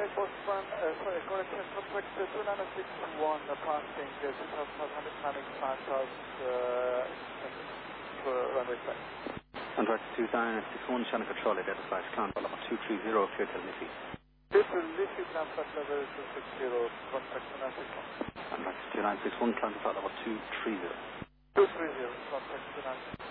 Bosman, sorry, correction, contact 2961, passing 2500, landing 5000, runway 5. Contact 2961, channel control, identified climb level 230, clear to Liffey. Clear to Liffey, climb level 260, contact 2961. Contact 2961, climb level 230. 230, contact 2961.